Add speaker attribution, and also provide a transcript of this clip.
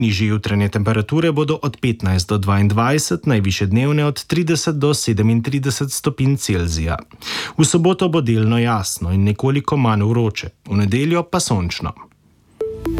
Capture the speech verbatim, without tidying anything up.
Speaker 1: Nižje jutranje temperature bodo od petnajst do dvaindvajset, najvišje dnevne od trideset do sedemintrideset stopinj Celzija. V soboto bo delno jasno in nekoliko manj vroče, v nedeljo pa sončno.